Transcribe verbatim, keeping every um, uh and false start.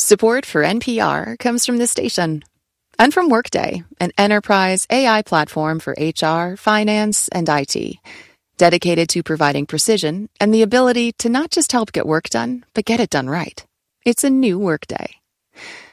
Support for N P R comes from this station and from Workday, an enterprise A I platform for H R, finance, and I T, dedicated to providing precision and the ability to not just help get work done, but get it done right. It's a new Workday.